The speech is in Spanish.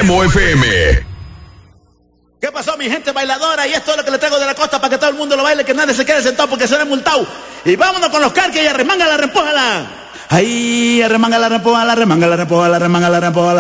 Supremo FM. ¿Qué pasó, mi gente bailadora? Y esto es lo que le traigo de la costa para que todo el mundo lo baile, que nadie se quede sentado porque se ve multado. Y vámonos con los carques y arremángala, repójala. Ahí, arremángala, repójala, arremángala, repójala, arremángala, repójala.